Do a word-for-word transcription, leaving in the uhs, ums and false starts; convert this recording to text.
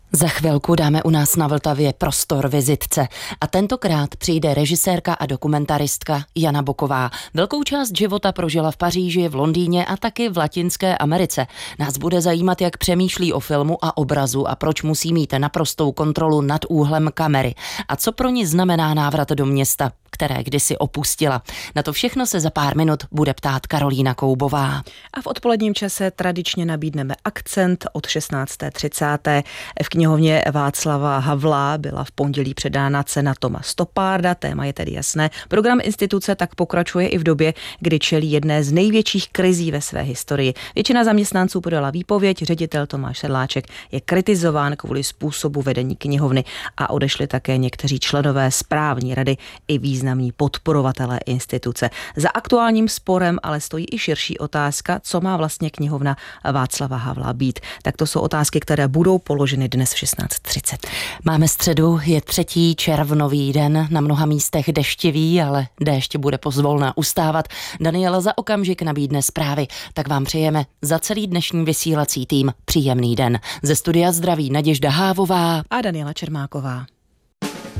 Za chvilku dáme u nás na Vltavě prostor vizitce a tentokrát přijde režisérka a dokumentaristka Jana Boková. Velkou část života prožila v Paříži, v Londýně a taky v Latinské Americe. Nás bude zajímat, jak přemýšlí o filmu a obrazu a proč musí mít naprostou kontrolu nad úhlem kamery. A co pro ní znamená návrat do města, které kdysi opustila. Na to všechno se za pár minut bude ptát Karolína Koubová. A v odpoledním čase tradičně nabídneme akcent od šestnácté třicáté V knihovně Václava Havla byla v pondělí předána cena Toma Stopparda, téma je tedy jasné. Program instituce tak pokračuje i v době, kdy čelí jedné z největších krizí ve své historii. Většina zaměstnanců podala výpověď, ředitel Tomáš Sedláček je kritizován kvůli způsobu vedení knihovny a odešli také někteří členové správní rady i významní podporovatelé instituce. Za aktuálním sporem ale stojí i širší otázka, co má vlastně knihovna Václava Havla být. Tak to jsou otázky, které budou položeny dnes v šestnáct třicet. Máme středu, je třetí červnový den, na mnoha místech deštivý, ale déšť bude pozvolna ustávat. Daniela za okamžik nabídne zprávy, tak vám přejeme za celý dnešní vysílací tým příjemný den. Ze studia zdraví Naděžda Hávová a Daniela Čermáková.